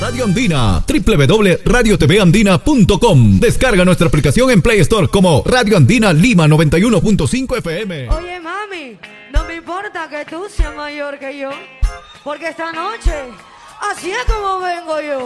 Radio Andina, www.radiotvandina.com. Descarga nuestra aplicación en Play Store como Radio Andina Lima 91.5 FM. Oye, mami, no me importa que tú seas mayor que yo, porque esta noche así es como vengo yo.